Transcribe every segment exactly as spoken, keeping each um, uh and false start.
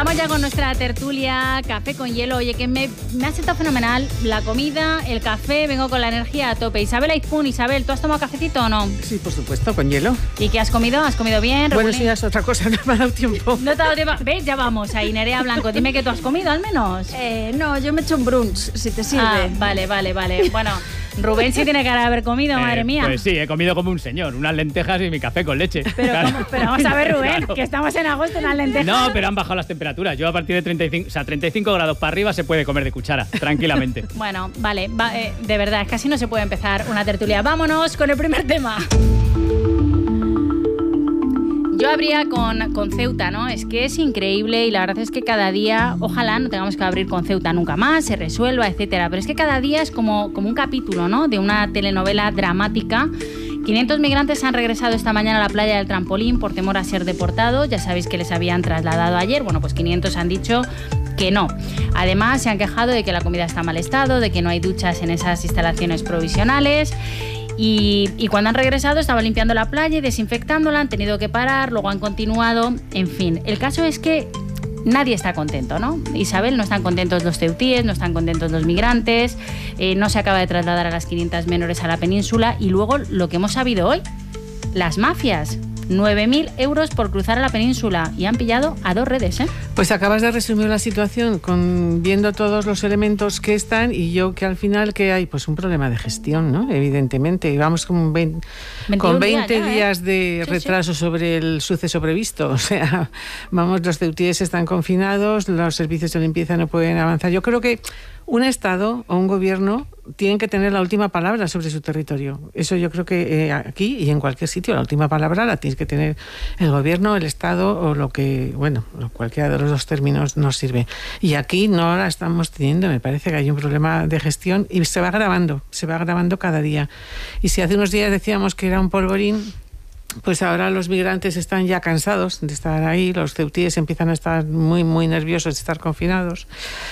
Vamos ya con nuestra tertulia Café con Hielo. Oye, que me, me ha sentado fenomenal la comida, el café, vengo con la energía a tope. Isabel Aizpún, Isabel, ¿tú has tomado cafecito o no? Sí, por supuesto, con hielo. ¿Y qué has comido? ¿Has comido bien? Bueno, eso ya es otra cosa, no me ha dado tiempo. No te ha dado tiempo. ¿Ves? Ya vamos ahí, Nerea Blanco. Dime que tú has comido al menos. Eh, no, yo me he hecho un brunch, si te sirve. Ah, vale, vale, vale. Bueno, Rubén sí tiene cara de haber comido, Eh, madre mía. Pues sí, he comido como un señor, unas lentejas y mi café con leche. Pero, Claro. ¿cómo? Pero vamos a ver, Rubén, Claro. que estamos en agosto en las lentejas. No, pero han bajado las temperaturas. Yo a partir de treinta y cinco, o sea, treinta y cinco grados para arriba se puede comer de cuchara, tranquilamente. Bueno, vale, va, eh, de verdad, es que así no se puede empezar una tertulia. Vámonos con el primer tema. Yo habría con, con Ceuta, ¿no? Es que es increíble y la verdad es que cada día, ojalá no tengamos que abrir con Ceuta nunca más, se resuelva, etcétera. Pero es que cada día es como, como un capítulo, ¿no? De una telenovela dramática. quinientos migrantes han regresado esta mañana a la playa del Trampolín por temor a ser deportados. Ya sabéis que les habían trasladado ayer. Bueno, pues quinientos han dicho que no. Además, se han quejado de que la comida está en mal estado, de que no hay duchas en esas instalaciones provisionales. Y, y cuando han regresado estaban limpiando la playa y desinfectándola, han tenido que parar, luego han continuado, en fin. El caso es que nadie está contento, ¿no? Isabel, no están contentos los ceutíes, no están contentos los migrantes, eh, no se acaba de trasladar a las quinientas menores a la península y luego lo que hemos sabido hoy, las mafias. nueve mil euros por cruzar a la península y han pillado a dos redes, ¿eh? Pues acabas de resumir la situación con viendo todos los elementos que están y yo que al final que hay pues un problema de gestión, ¿no? Evidentemente, y vamos con veinte, con veinte días, ya, días ¿eh? de Sí, retraso sí. sobre el suceso previsto, o sea, vamos, los ceutíes están confinados, los servicios de limpieza no pueden avanzar. Yo creo que un Estado o un gobierno tienen que tener la última palabra sobre su territorio. Eso yo creo que eh, aquí y en cualquier sitio la última palabra la tienes que tener el gobierno, el Estado o lo que, bueno, cualquiera de los dos términos nos sirve. Y aquí no la estamos teniendo, me parece que hay un problema de gestión y se va agravando, se va agravando cada día. Y si hace unos días decíamos que era un polvorín, pues ahora los migrantes están ya cansados de estar ahí, los ceutíes empiezan a estar muy, muy nerviosos de estar confinados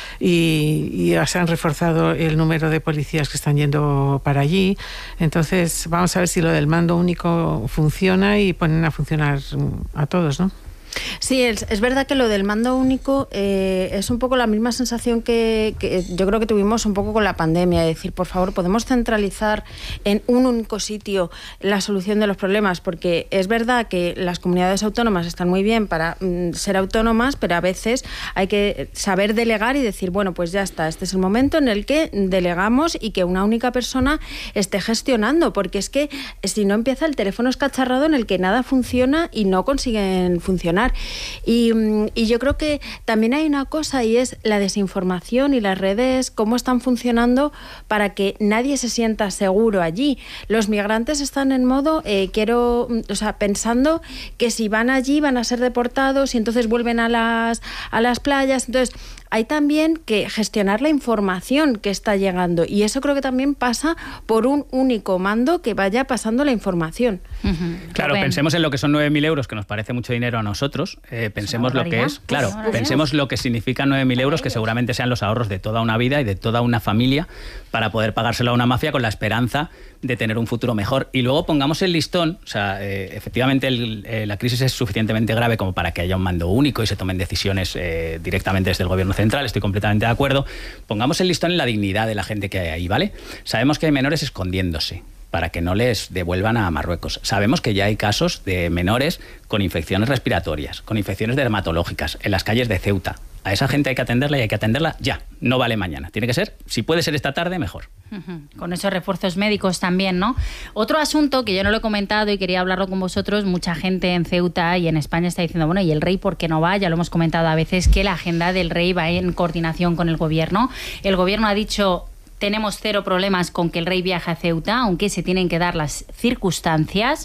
y, y se han reforzado el número de policías que están yendo para allí. Entonces vamos a ver si lo del mando único funciona y ponen a funcionar a todos, ¿no? Sí, es, es verdad que lo del mando único eh, es un poco la misma sensación que, que yo creo que tuvimos un poco con la pandemia, de decir, por favor, podemos centralizar en un único sitio la solución de los problemas, porque es verdad que las comunidades autónomas están muy bien para mm, ser autónomas, pero a veces hay que saber delegar y decir, bueno, pues ya está, este es el momento en el que delegamos y que una única persona esté gestionando, porque es que si no empieza el teléfono escacharrado en el que nada funciona y no consiguen funcionar. Y, y yo creo que también hay una cosa y es la desinformación y las redes, cómo están funcionando para que nadie se sienta seguro allí. Los migrantes están en modo, eh, quiero, o sea, pensando que si van allí van a ser deportados y entonces vuelven a las, a las playas. Entonces, hay también que gestionar la información que está llegando y eso creo que también pasa por un único mando que vaya pasando la información. Uh-huh. Claro, Rubén. pensemos en lo que son nueve mil euros, que nos parece mucho dinero a nosotros. Eh, pensemos lo que es, claro, Pues, pensemos lo que significan nueve mil euros, que seguramente sean los ahorros de toda una vida y de toda una familia para poder pagárselo a una mafia con la esperanza de tener un futuro mejor. Y luego pongamos el listón, o sea, eh, efectivamente el, eh, la crisis es suficientemente grave como para que haya un mando único y se tomen decisiones eh, directamente desde el gobierno central, estoy completamente de acuerdo. Pongamos el listón en la dignidad de la gente que hay ahí, ¿vale? Sabemos que hay menores escondiéndose para que no les devuelvan a Marruecos. Sabemos que ya hay casos de menores con infecciones respiratorias, con infecciones dermatológicas en las calles de Ceuta. A esa gente hay que atenderla y hay que atenderla ya, no vale mañana. Tiene que ser, si puede ser esta tarde, mejor. Uh-huh. Con esos refuerzos médicos también, ¿no? Otro asunto que yo no lo he comentado y quería hablarlo con vosotros, mucha gente en Ceuta y en España está diciendo, bueno, ¿y el rey por qué no va? Ya lo hemos comentado a veces que la agenda del rey va en coordinación con el gobierno. El gobierno ha dicho, tenemos cero problemas con que el rey viaje a Ceuta, aunque se tienen que dar las circunstancias.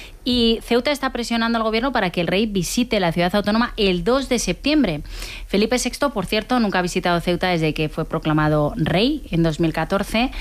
Y Ceuta está presionando al gobierno para que el rey visite la ciudad autónoma el dos de septiembre. Felipe sexto, por cierto, nunca ha visitado Ceuta desde que fue proclamado rey en dos mil catorce.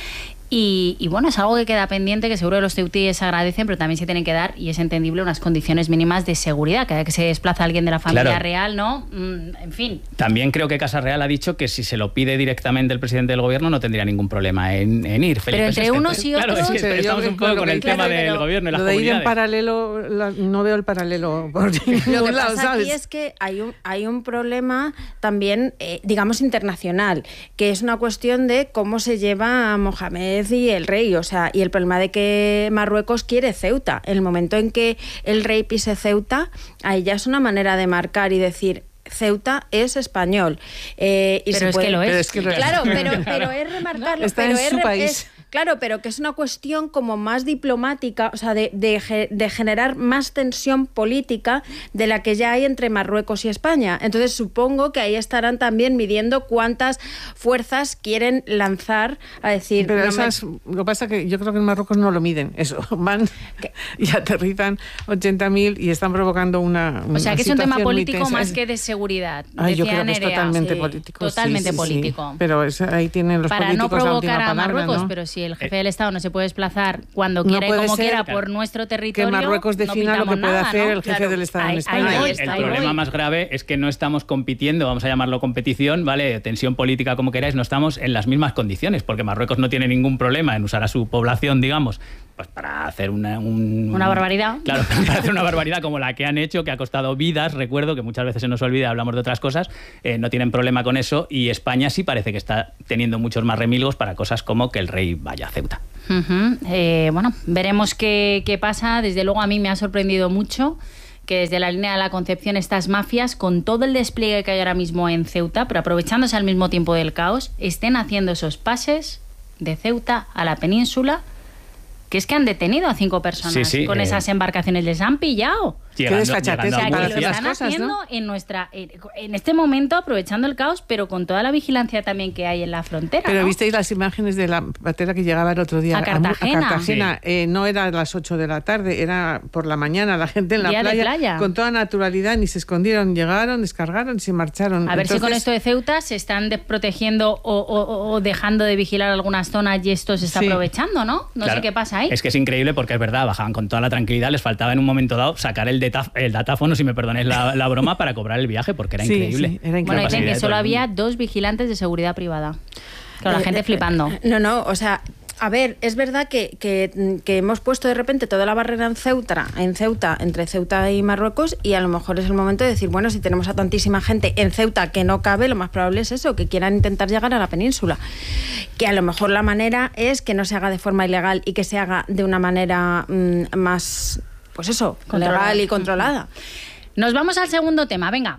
Y, y bueno, es algo que queda pendiente, que seguro los ceutíes agradecen, pero también se tienen que dar, y es entendible, unas condiciones mínimas de seguridad. Cada vez que se desplaza alguien de la familia claro. real, ¿no? Mm, en fin. También creo que Casa Real ha dicho que si se lo pide directamente el presidente del gobierno no tendría ningún problema en, en ir. Pero entre unos y otros... Claro, es que Sí, estamos yo un poco creo con que- el claro, tema del pero gobierno y las Lo de ir en comunidades. paralelo, la- no veo el paralelo por ningún Lo que lado, pasa ¿sabes? aquí es que hay un, hay un problema también, eh, digamos, internacional, que es una cuestión de cómo se lleva a Mohamed y el rey, o sea, y el problema de que Marruecos quiere Ceuta. En el momento en que el rey pise Ceuta, ahí ya es una manera de marcar y decir... Ceuta es español. Eh, y Pero se es puede- que lo es. Pero es que lo es. Claro, pero, pero es remarcarlo. Está pero en es su re- país. es- claro, pero que es una cuestión como más diplomática, o sea, de, de, ge- de generar más tensión política de la que ya hay entre Marruecos y España. Entonces supongo que ahí estarán también midiendo cuántas fuerzas quieren lanzar a decir... Pero no me- esas, lo que pasa es que yo creo que en Marruecos no lo miden, eso. Van y aterrizan ochenta mil y están provocando una, una O sea, que es un tema situación muy político tensa. más Es- que de seguridad. Ay, yo decía creo que es Nerea. totalmente sí, político. sí, totalmente sí, sí. político. Pero es- ahí tienen los Para no políticos la última provocar a palabra, Marruecos, ¿no? pero si el jefe del Estado no se puede desplazar cuando No quiera y puede como ser quiera que- por nuestro que territorio, Marruecos no defina lo que pintamos puede nada, hacer ¿no? el jefe Claro. del Estado en Ahí- España. ahí voy, el ahí problema voy. más grave es que no estamos compitiendo, vamos a llamarlo competición, ¿vale? Tensión política, como queráis, no estamos en las mismas condiciones, porque Marruecos no tiene ningún problema en usar a su población, digamos, pues para hacer una... un- Una barbaridad. Claro, para hacer una barbaridad como la que han hecho, que ha costado vidas, recuerdo que muchas veces se nos olvida, hablamos de otras cosas, eh, no tienen problema con eso, y España sí parece que está teniendo muchos más remilgos para cosas como que el rey vaya a Ceuta. Ujú. Eh, bueno, veremos qué, qué pasa. Desde luego a mí me ha sorprendido mucho que desde la línea de la Concepción estas mafias, con todo el despliegue que hay ahora mismo en Ceuta, pero aprovechándose al mismo tiempo del caos, estén haciendo esos pases de Ceuta a la península, que es que han detenido a cinco personas Sí, sí, con eh. esas embarcaciones, les han pillado. Llegando- desfachatez, llegando O a sea, que para lo hacer Murcia. las están cosas, haciendo ¿no? en nuestra en, en este momento, aprovechando el caos, pero con toda la vigilancia también que hay en la frontera. Pero ¿no? visteis las imágenes de la patera que llegaba el otro día A Mu- Cartagena. Cartagena. Eh, no era a las ocho de la tarde, era por la mañana, la gente en la Día de playa, playa. con toda naturalidad, ni se escondieron, llegaron, descargaron y se marcharon. A ver si con Entonces, esto de Ceuta se están desprotegiendo o, o- o dejando de vigilar algunas zonas y esto se está Sí. aprovechando, ¿no? No Claro. sé qué pasa ahí. Es que es increíble porque es verdad, bajaban con toda la tranquilidad, les faltaba en un momento dado sacar el, data- el datáfono, si me perdonéis la, la broma, para cobrar el viaje, porque era Sí, increíble. sí, era increíble. Bueno, La dicen facilidad que de solo todo el había mundo. dos vigilantes de seguridad privada. Claro, la Eh, gente eh, flipando. No, no, o sea, a ver, es verdad que, que, que hemos puesto de repente toda la barrera en Ceuta, en Ceuta, entre Ceuta y Marruecos, y a lo mejor es el momento de decir, bueno, si tenemos a tantísima gente en Ceuta que no cabe, lo más probable es eso, que quieran intentar llegar a la península. Que a lo mejor la manera es que no se haga de forma ilegal y que se haga de una manera mm, más, pues eso, Controlada. legal y controlada. Nos vamos al segundo tema, venga.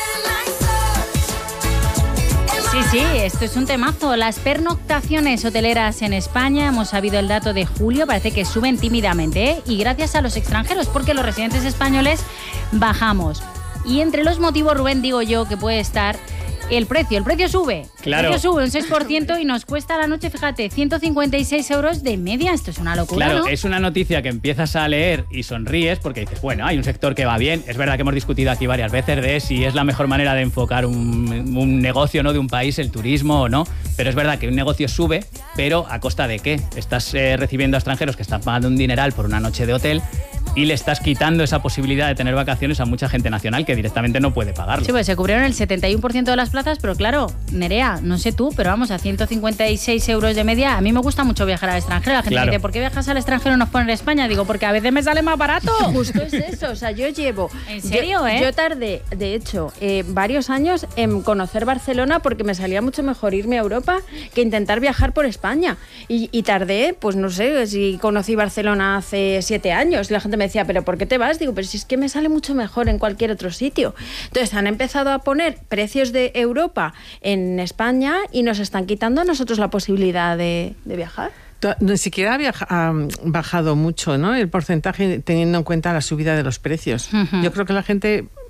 Sí, sí, esto es un temazo. Las pernoctaciones hoteleras en España, hemos sabido el dato de julio, parece que suben tímidamente, ¿eh? Y gracias a los extranjeros, porque los residentes españoles bajamos. Y entre los motivos, Rubén, digo yo que puede estar el precio. El precio sube. Claro. El precio sube un seis por ciento y nos cuesta a la noche, fíjate, ciento cincuenta y seis euros de media. Esto es una locura, Claro, ¿no? es una noticia que empiezas a leer y sonríes porque dices, bueno, hay un sector que va bien. Es verdad que hemos discutido aquí varias veces de si es la mejor manera de enfocar un, un negocio, ¿no?, de un país, el turismo o no. Pero es verdad que un negocio sube, pero ¿a costa de qué? Estás eh, recibiendo a extranjeros que están pagando un dineral por una noche de hotel y le estás quitando esa posibilidad de tener vacaciones a mucha gente nacional que directamente no puede pagarlo. Sí, pues se cubrieron el setenta y uno por ciento de las plazas, pero claro, Nerea, no sé tú, pero vamos, a ciento cincuenta y seis euros de media. A mí me gusta mucho viajar al extranjero. La gente Claro. me dice, ¿por qué viajas al extranjero y no pones en España? Digo, porque a veces me sale más barato. Justo es eso, o sea, yo llevo... ¿En serio, yo, eh? Yo tardé, de hecho, eh, varios años en conocer Barcelona porque me salía mucho mejor irme a Europa que intentar viajar por España. Y, y tardé, pues no sé, si conocí Barcelona hace siete años. La gente me decía, ¿pero por qué te vas? Digo, pero si es que me sale mucho mejor en cualquier otro sitio. Entonces han empezado a poner precios de Europa en España y nos están quitando a nosotros la posibilidad de, de viajar. To- Ni siquiera ha viaja- ha bajado mucho, ¿no?, el porcentaje teniendo en cuenta la subida de los precios. Ujú. Yo creo que la gente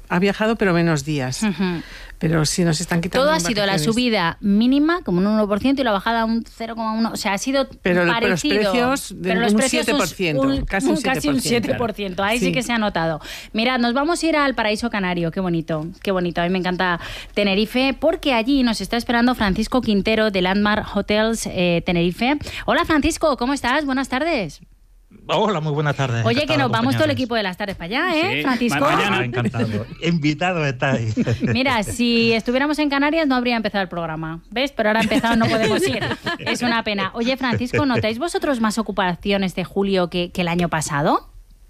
ha viajado, pero menos días. Uh-huh. Pero si nos están quitando... Todo ha sido la subida mínima, como un uno por ciento, y la bajada un cero coma uno por ciento. O sea, ha sido pero, parecido. Pero los precios de pero los un precios siete por ciento, un, casi un siete por ciento. Casi un siete por ciento. Ahí sí. sí que se ha notado. Mirad, nos vamos a ir al Paraíso Canario. Qué bonito, qué bonito. A mí me encanta Tenerife, porque allí nos está esperando Francisco Quintero de Landmark Hotels eh, Tenerife. Hola, Francisco, ¿cómo estás? Buenas tardes. Hola, muy buenas tardes. Oye, que nos vamos todo el equipo de las tardes para allá, ¿eh, sí, Francisco? Mañana, encantado. Invitado estáis. Mira, si estuviéramos en Canarias no habría empezado el programa, ¿ves? Pero ahora ha empezado, no podemos ir. Es una pena. Oye, Francisco, ¿notáis vosotros más ocupaciones de julio que, que el año pasado?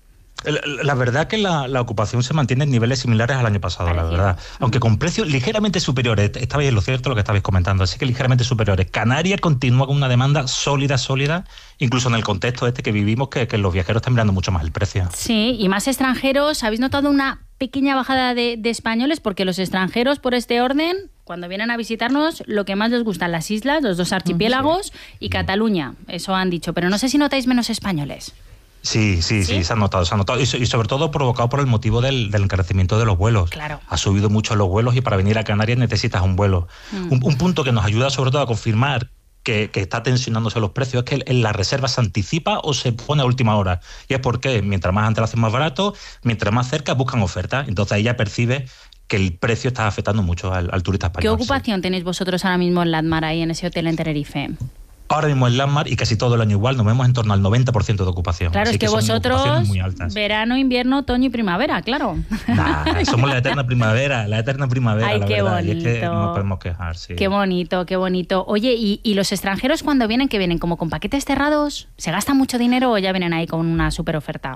La verdad que la, la ocupación se mantiene en niveles similares al año pasado, Parecido. la verdad. Aunque con precios ligeramente superiores. Estabais en lo cierto lo que estabais comentando, así que ligeramente superiores. Canarias continúa con una demanda sólida, sólida, incluso en el contexto este que vivimos, que, que los viajeros están mirando mucho más el precio. Sí, y más extranjeros. ¿Habéis notado una pequeña bajada de, de españoles? Porque los extranjeros, por este orden, cuando vienen a visitarnos, lo que más les gustan las islas, los dos archipiélagos sí. y Cataluña. Eso han dicho. Pero no sé si notáis menos españoles. Sí, sí, sí, sí, se ha notado, se ha notado. Y, y sobre todo provocado por el motivo del, del encarecimiento de los vuelos. Claro. Ha subido mucho los vuelos y para venir a Canarias necesitas un vuelo. Mm. Un, un punto que nos ayuda sobre todo a confirmar que, que está tensionándose los precios es que el, la reserva se anticipa o se pone a última hora. Y es porque mientras más antes lo hacen más barato, mientras más cerca buscan ofertas. Entonces ahí ya percibe que el precio está afectando mucho al, al turista español. ¿Qué ocupación sí. tenéis vosotros ahora mismo en Landmark, ahí en ese hotel en Tenerife? Ahora mismo en Landmark, y casi todo el año igual, nos vemos en torno al noventa por ciento de ocupación. Claro, Así es que, que vosotros, verano, invierno, otoño y primavera, claro. Nah, somos la eterna primavera, la eterna primavera, Ay, la qué verdad. bonito. Y es que no podemos quejar, sí. Qué bonito, qué bonito. Oye, ¿y, y los extranjeros cuando vienen, que vienen como con paquetes cerrados? ¿Se gastan mucho dinero o ya vienen ahí con una super oferta?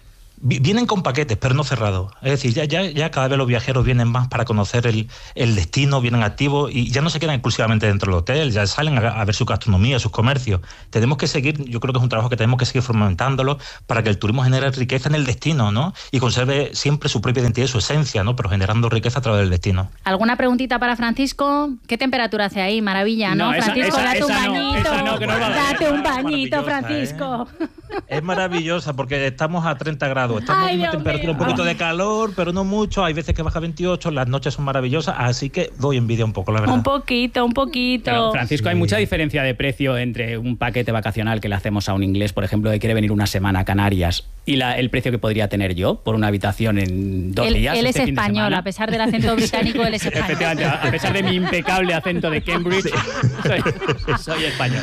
Vienen con paquetes, pero no cerrados. Es decir, ya, ya, ya cada vez los viajeros vienen más para conocer el, el destino, vienen activos y ya no se quedan exclusivamente dentro del hotel, ya salen a, a ver su gastronomía, sus comercios. Tenemos que seguir, yo creo que es un trabajo que tenemos que seguir fomentándolo para que el turismo genere riqueza en el destino, ¿no? Y conserve siempre su propia identidad y su esencia, ¿no? Pero generando riqueza a través del destino. ¿Alguna preguntita para Francisco? ¿Qué temperatura hace ahí? Maravilla, ¿no? no esa, Francisco, esa, date esa un no, bañito. esa no, que no va a date un bañito, Francisco. ¿eh? Es maravillosa porque estamos a treinta grados. Estamos Ay, en una Dios temperatura mío. un poquito de calor, pero no mucho. Hay veces que baja veintiocho, las noches son maravillosas, así que doy envidia un poco, la verdad. Un poquito, un poquito. Pero, Francisco, sí. Hay mucha diferencia de precio entre un paquete vacacional que le hacemos a un inglés, por ejemplo, que quiere venir una semana a Canarias, y la, el precio que podría tener yo por una habitación en dos él, días. Él este es fin de español, semana. a pesar del acento británico, él es español. Efectivamente, a pesar de mi impecable acento de Cambridge, sí. soy, soy español.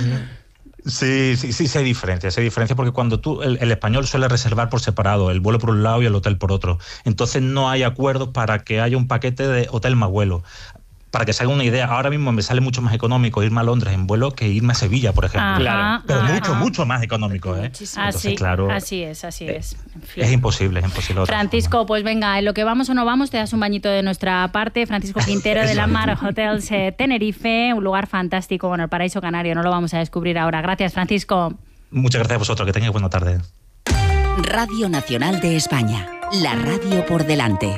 Sí, sí, sí, sí hay diferencia, sí hay diferencia porque cuando tú, el, el español suele reservar por separado, el vuelo por un lado y el hotel por otro. Entonces no hay acuerdos para que haya un paquete de hotel más vuelo. Para que se haga una idea, ahora mismo me sale mucho más económico irme a Londres en vuelo que irme a Sevilla, por ejemplo. Ajá, claro. Pero ajá. mucho, mucho más económico, ¿eh? Entonces, así, claro, así es, así es. En fin. Es imposible, es imposible. Francisco, pues venga, en lo que vamos o no vamos, te das un bañito de nuestra parte. Francisco Quintero de Landmark Hotels eh, Tenerife, un lugar fantástico, bueno, el paraíso canario, no lo vamos a descubrir ahora. Gracias, Francisco. Muchas gracias a vosotros, que tengáis buena tarde. Radio Nacional de España, la radio por delante.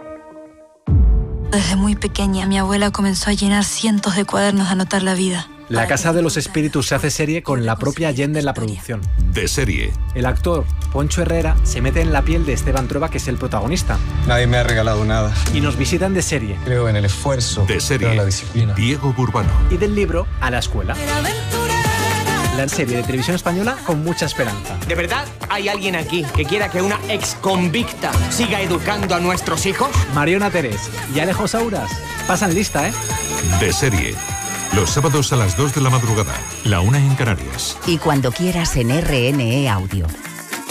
Desde muy pequeña, mi abuela comenzó a llenar cientos de cuadernos a anotar la vida. La Casa de los Espíritus se hace serie con la propia Allende en la producción. De serie. El actor Poncho Herrera se mete en la piel de Esteban Trueba, que es el protagonista. Nadie me ha regalado nada. Y nos visitan de serie. Creo en el esfuerzo. De serie. En la disciplina. Diego Burbano. Y del libro a la escuela. La serie de televisión española con mucha esperanza. ¿De verdad hay alguien aquí que quiera que una ex convicta siga educando a nuestros hijos? Mariona Terés y Alejo Sauras pasan lista, ¿eh? De serie. Los sábados a las dos de la madrugada, la una en Canarias. Y cuando quieras en R N E Audio.